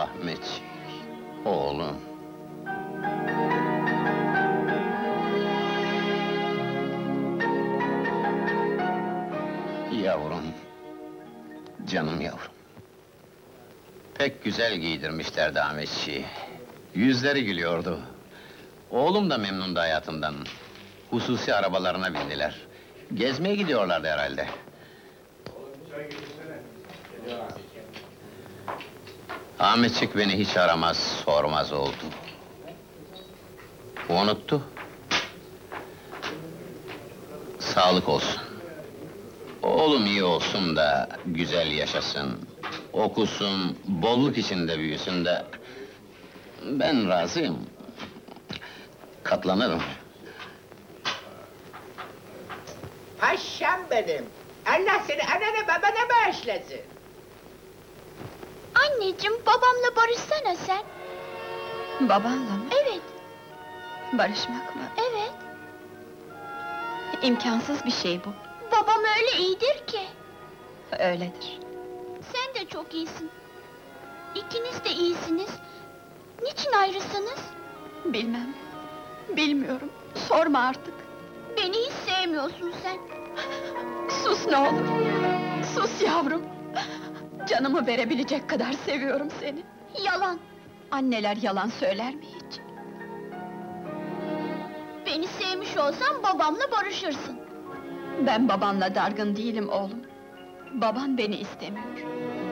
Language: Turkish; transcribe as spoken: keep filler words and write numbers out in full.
Ahmet, oğlum. Yavrum, canım yavrum. Pek güzel giydirmişlerdi Ahmetçiği. Yüzleri gülüyordu. Oğlum da memnundu hayatından. Hususi arabalarına bindiler. Gezmeye gidiyorlardı herhalde. Ahmetçik beni hiç aramaz, sormaz oldu. Unuttu. Sağlık olsun. Oğlum iyi olsun da, güzel yaşasın. Okusun, bolluk içinde büyüsün de... Ben razıyım. Katlanırım. Paşam benim! Allah seni anana babana bağışlasın! Anneciğim, babamla barışsana sen! Babanla mı? Evet, Barışmak mı? evet! İmkansız bir şey bu. Babam öyle iyidir ki! Öyledir. Sen de çok iyisin! İkiniz de iyisiniz! Niçin ayrısınız? Bilmem. Bilmiyorum. Sorma artık. Beni hiç sevmiyorsun sen! Sus ne olur. Sus yavrum. Canımı verebilecek kadar seviyorum seni. Yalan! Anneler yalan söyler mi hiç? Beni sevmiş olsan babamla barışırsın! Ben babanla dargın değilim oğlum. Baban beni istemiyor.